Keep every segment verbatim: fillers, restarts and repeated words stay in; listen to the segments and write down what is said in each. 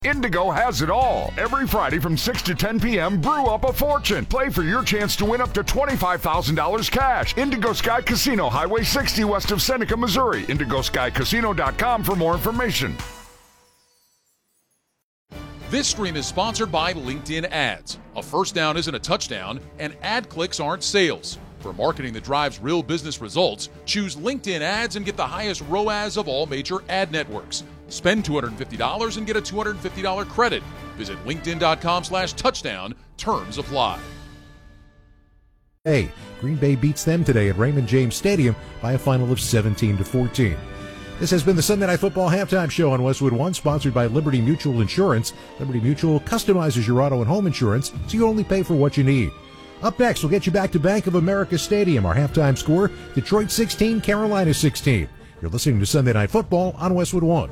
Indigo has it all. Every Friday from six to ten p.m., brew up a fortune. Play for your chance to win up to twenty-five thousand dollars cash. Indigo Sky Casino, Highway sixty west of Seneca, Missouri. indigo sky casino dot com for more information. This stream is sponsored by LinkedIn Ads. A first down isn't a touchdown, and ad clicks aren't sales. For marketing that drives real business results, choose LinkedIn Ads and get the highest R O A S of all major ad networks. Spend two hundred fifty dollars and get a two hundred fifty dollars credit. Visit linkedin.com slash touchdown. Terms apply. Hey, Green Bay beats them today at Raymond James Stadium by a final of seventeen to fourteen. This has been the Sunday Night Football Halftime Show on Westwood One, sponsored by Liberty Mutual Insurance. Liberty Mutual customizes your auto and home insurance so you only pay for what you need. Up next, we'll get you back to Bank of America Stadium. Our halftime score, Detroit sixteen, Carolina sixteen. You're listening to Sunday Night Football on Westwood One.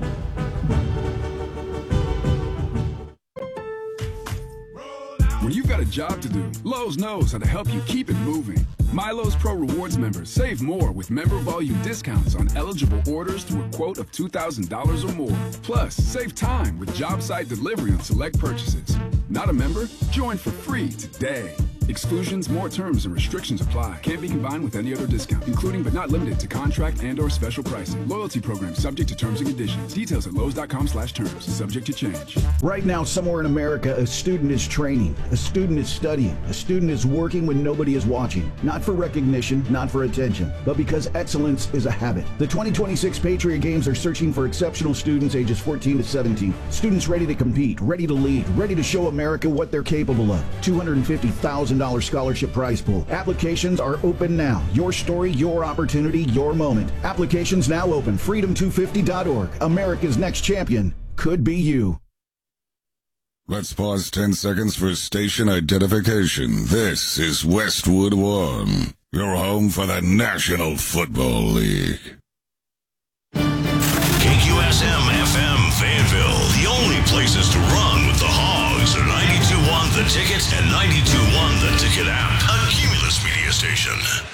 When you've got a job to do, Lowe's knows how to help you keep it moving. MyLowe's Pro Rewards members save more with member volume discounts on eligible orders through a quote of two thousand dollars or more. Plus, save time with job site delivery on select purchases. Not a member? Join for free today. Exclusions, more terms, and restrictions apply. Can't be combined with any other discount, including but not limited to contract and or special pricing. Loyalty program subject to terms and conditions. Details at lowes.com slash terms. Subject to change. Right now, somewhere in America, a student is training. A student is studying. A student is working when nobody is watching. Not for recognition, not for attention, but because excellence is a habit. The twenty twenty-six Patriot Games are searching for exceptional students ages fourteen to seventeen. Students ready to compete, ready to lead, ready to show America what they're capable of. two hundred fifty thousand dollars scholarship prize pool. Applications are open now. Your story, your opportunity, your moment. Applications now open. freedom two fifty dot org. America's next champion could be you. Let's pause ten seconds for station identification. This is Westwood One, your home for the National Football League. K Q S M F M Fayetteville, the only places to run with the Hogs are ninety-two point one The Ticket and ninety-two point one The Ticket app, a Cumulus media station.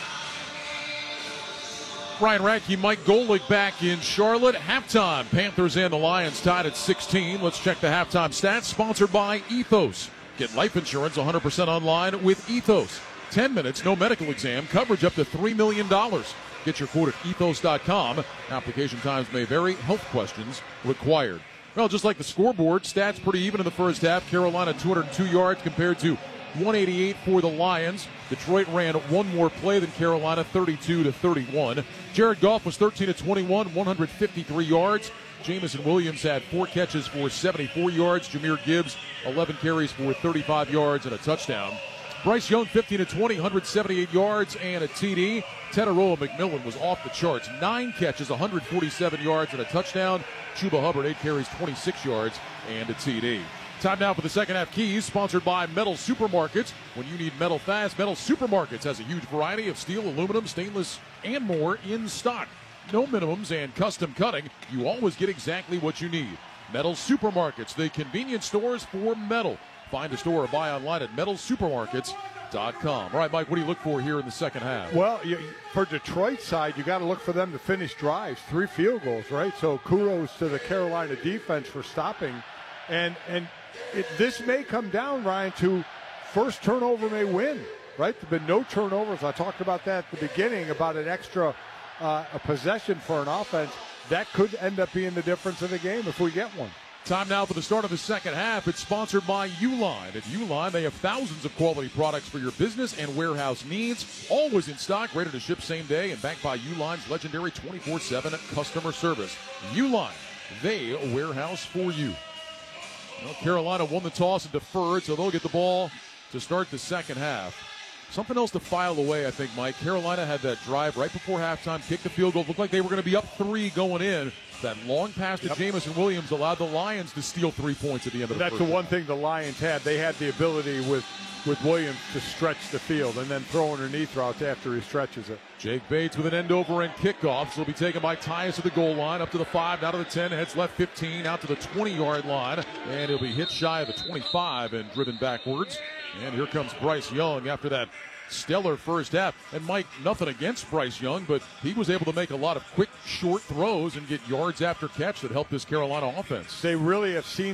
Ryan Radke, Mike Golick back in Charlotte. Halftime, Panthers and the Lions tied at sixteen. Let's check the halftime stats, sponsored by Ethos. Get life insurance one hundred percent online with Ethos. ten minutes, no medical exam, coverage up to three million dollars. Get your quote at ethos dot com. Application times may vary. Health questions required. Well, just like the scoreboard, stats pretty even in the first half. Carolina two hundred two yards compared to one eighty-eight for the Lions. Detroit ran one more play than Carolina, thirty-two to thirty-one. Jared Goff was thirteen to twenty-one, one hundred fifty-three yards. Jamison Williams had four catches for seventy-four yards. Jahmyr Gibbs, eleven carries for thirty-five yards and a touchdown. Bryce Young, fifteen to twenty, one hundred seventy-eight yards and a T D. Teteroa McMillan was off the charts. Nine catches, one hundred forty-seven yards and a touchdown. Chuba Hubbard, eight carries, twenty-six yards and a T D. Time now for the second half keys, sponsored by Metal Supermarkets. When you need metal fast, Metal Supermarkets has a huge variety of steel, aluminum, stainless, and more in stock. No minimums and custom cutting. You always get exactly what you need. Metal Supermarkets, the convenience stores for metal. Find a store or buy online at metal supermarkets dot com. All right, Mike, what do you look for here in the second half? Well, you, for Detroit's side, you got to look for them to finish drives, three field goals, right? So kudos to the Carolina defense for stopping. And and it, this may come down, Ryan, to first turnover may win, right? There have been no turnovers. I talked about that at the beginning, about an extra uh, a possession for an offense. That could end up being the difference in the game if we get one. Time now for the start of the second half. It's sponsored by Uline. At Uline, they have thousands of quality products for your business and warehouse needs. Always in stock, ready to ship same day, and backed by Uline's legendary twenty-four seven customer service. Uline, they warehouse for you. Well, Carolina won the toss and deferred, so they'll get the ball to start the second half. Something else to file away, I think, Mike. Carolina had that drive right before halftime, kicked the field goal. Looked like they were going to be up three going in. That long pass to yep. Jamison Williams allowed the Lions to steal three points at the end of the That's first the half. one thing the Lions had. They had the ability with, with Williams to stretch the field and then throw underneath routes after he stretches it. Jake Bates with an end over and kickoff. So he'll be taken by Tyus at the goal line, up to the five, down to the ten, heads left fifteen, out to the twenty-yard line. And he'll be hit shy of the twenty-five and driven backwards. And here comes Bryce Young after that stellar first half. And Mike, nothing against Bryce Young, but he was able to make a lot of quick, short throws and get yards after catch that helped this Carolina offense. They really have seen